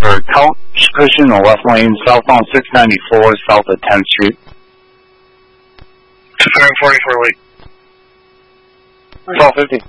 for pushing the left lane, southbound 694, south of 10th Street. 644 late. 1250.